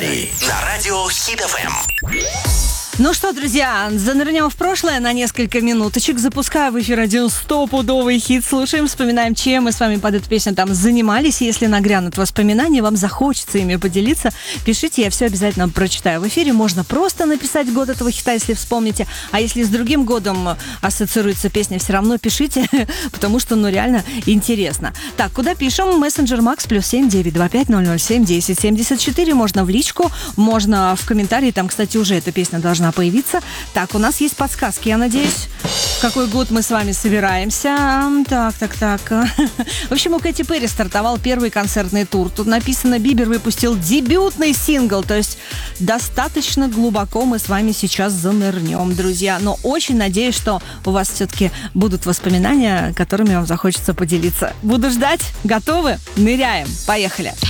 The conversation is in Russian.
На радио Хит FM. Ну что, друзья, занырнем в прошлое на несколько минуточек. Запускаю в эфир один стопудовый хит. Слушаем, вспоминаем, чем мы с вами под эту песню там занимались. Если нагрянут воспоминания, вам захочется ими поделиться, пишите, я все обязательно прочитаю в эфире. Можно просто написать год этого хита, если вспомните. А если с другим годом ассоциируется песня, все равно пишите, потому что, реально интересно. Так, куда пишем? Мессенджер Макс +7 925 007 10 74. Можно в личку, можно в комментарии. Там, кстати, уже эта песня должна появиться. Так, у нас есть подсказки, я надеюсь. В какой год мы с вами собираемся? Так. В общем, у Кэти Перри стартовал первый концертный тур. Тут написано, Бибер выпустил дебютный сингл. То есть достаточно глубоко мы с вами сейчас занырнем, друзья. Но очень надеюсь, что у вас все-таки будут воспоминания, которыми вам захочется поделиться. Буду ждать. Готовы? Ныряем. Поехали.